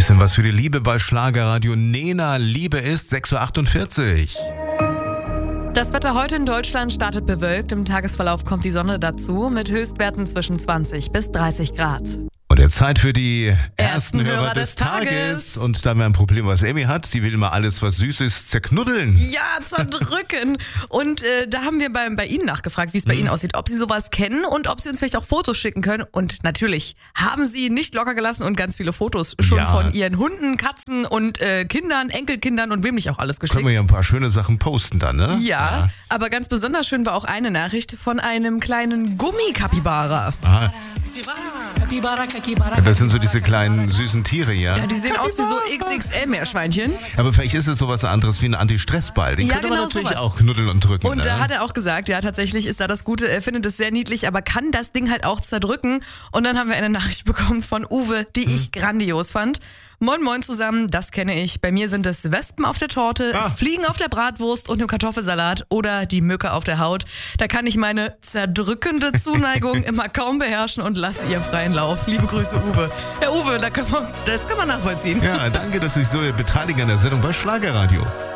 Bisschen was für die Liebe bei Schlagerradio. Nena, Liebe ist 6.48 Uhr. Das Wetter heute in Deutschland startet bewölkt. Im Tagesverlauf kommt die Sonne dazu mit Höchstwerten zwischen 20 bis 30 Grad. Und jetzt Zeit für die ersten Hörer Hörer des des Tages. Und da haben wir ein Problem, was Emmy hat. Sie will immer alles, was süß ist, zerknuddeln. Ja, zerdrücken. Und da haben wir bei Ihnen nachgefragt, wie es bei Ihnen aussieht, ob Sie sowas kennen und ob Sie uns vielleicht auch Fotos schicken können. Und natürlich haben Sie nicht locker gelassen und ganz viele Fotos schon von Ihren Hunden, Katzen und Kindern, Enkelkindern und wem nicht auch alles geschickt. Können wir ja ein paar schöne Sachen posten dann, ne? Ja, aber ganz besonders schön war auch eine Nachricht von einem kleinen Gummikapibara. Aha. Ja, das sind so diese kleinen süßen Tiere, ja? Ja, die sehen aus wie so XXL-Meerschweinchen. Aber vielleicht ist es sowas anderes wie ein Anti-Stress-Ball. Den Ja, könnte man genau natürlich sowas. auch knuddeln und drücken. Und ne? da hat er auch gesagt, ja, tatsächlich ist da das Gute, er findet es sehr niedlich, aber kann das Ding halt auch zerdrücken. Und dann haben wir eine Nachricht bekommen von Uwe, die ich grandios fand. Moin Moin zusammen, das kenne ich. Bei mir sind es Wespen auf der Torte, Fliegen auf der Bratwurst und im Kartoffelsalat oder die Mücke auf der Haut. Da kann ich meine zerdrückende Zuneigung immer kaum beherrschen und lasse ihr freien Lauf. Liebe Grüße, Uwe. Herr Uwe, das kann man nachvollziehen. Ja, danke, dass Sie sich so beteiligen an der Sendung bei Schlagerradio.